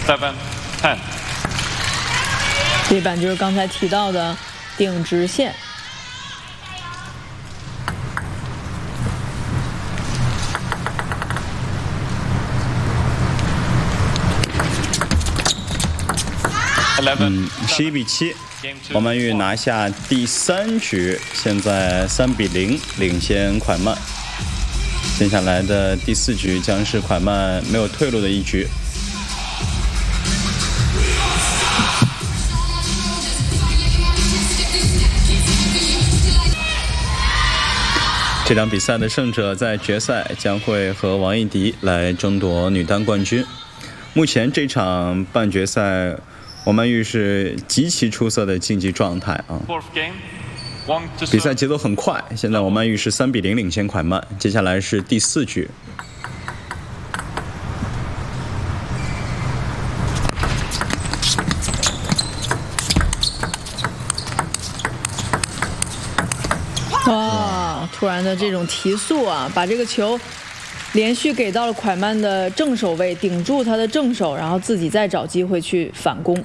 7-10。 这板就是刚才提到的顶直线。 11-7，王曼玉拿下第3局，现在3比0领先蒯曼。接下来的第4局将是蒯曼没有退路的一局。这场比赛的胜者在决赛将会和王艺迪来争夺女单冠军。目前这场半决赛，王曼玉是极其出色的竞技状态啊！比赛节奏很快，现在王曼玉是3比0领先蒯曼。接下来是第4局。 哇！突然的这种提速啊，把这个球连续给到了蒯曼的正手位，顶住他的正手，然后自己再找机会去反攻。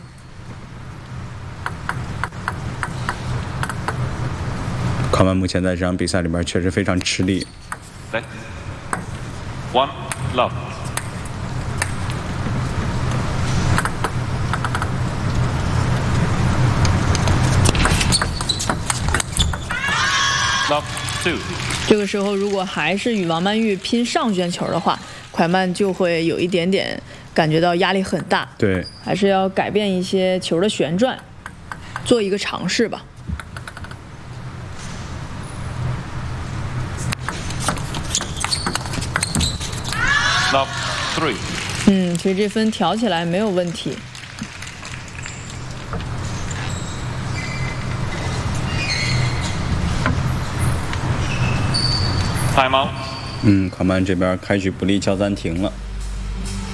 蒯曼目前在这场比赛里边确实非常吃力。 1 love。 这个时候，如果还是与王曼玉拼上旋球的话，蒯曼就会有一点点感觉到压力很大。 对， 还是要改变一些球的旋转，做一个尝试吧。 Love 3。 其实这分调起来没有问题。 Time out。 蒯曼这边开局不利，叫暂停了。